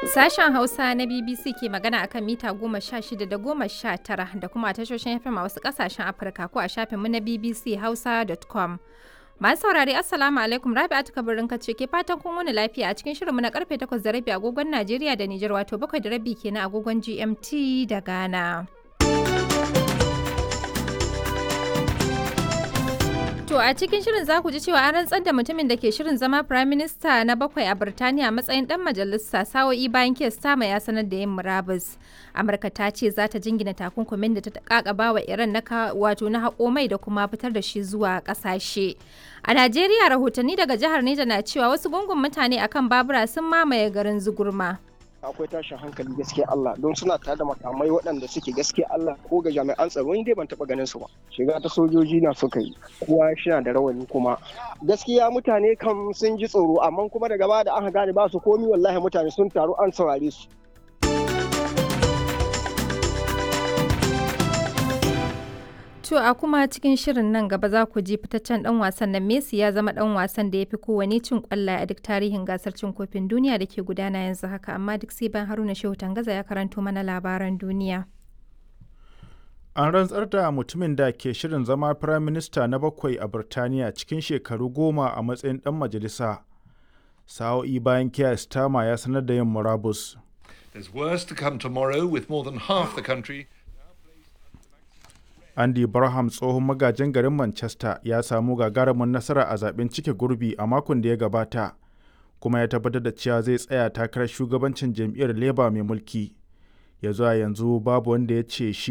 Sashen Hausa na BBC ke magana akan mita 16 da 19 da kuma tashoshin FM a wasu kasashen Afirka ko a shafinmu na bbchausa.com. Masu saurari Assalamu alaikum, Rabi'atu Kabirin ce ke fatan kun wani lafiya a cikin shirinmu na karfe 8:30 agogon Najeriya da Nijar, wato 7:30 kenan agogon GMT da Ghana. To a cikin shirin za ku ji cewa an rantsar da mutumin da ke shirin zama Prime Minister na 7 a Birtaniya matsayin dan majalisa sa'o'i bayan Keir Starmer ya sanar da yin murabus. Amurka ta ce za ta jingina takunkumin da ta kakaba wa Iran na haƙo mai da kuma fitar da shi zuwa ƙasashe. A Najeriya rahotanni daga jihar Neja na cewa wasu gungun mutane akan babura sun mamaye garin Zugurma. Akwai tashin hankali gaskiya Allah don suna tare da makamai waɗanda suke gaskiya Allah ko ga jami'an tsaro dai ban taɓa ganin su ba. Shiga ta sojoji na suka yi, kowa shi da rawani kuma. Gaskiya mutane kam sun ji tsoro amma kuma daga baya da aka gane ba su komi wallahi mutane sun taru an saurare su. To a kuma cikin shirin nan gaba za ku ji fitaccen dan wasan nan Messi ya zama dan wasan da ya fi kowane cin kwallaye a duk tarihin gasar cin kofin duniya da ke gudana yanzu haka, amma duk sai ban Haruna Shehu Tangaza ya karanto mana labaran duniya. An rantsar da mutumin da ke shirin zama Firayim Minista na 7 a Birtaniya cikin shekaru 10 a matsayin dan majalisa. Sa'o'i bayan Keir Starmer ya sanar da yin murabus. There's worse to come tomorrow with more than half the country. Andy Barham, tsohon magajin garin Manchester, ya samu gagarumin nasara a zaben cike gurbi a makon da ya gabata, kuma ya tabbatar da cewa zai tsaya takarar shugabancin jam'iyyar Labour mai mulki. Ya zuwa yanzu babu wanda ya ce shi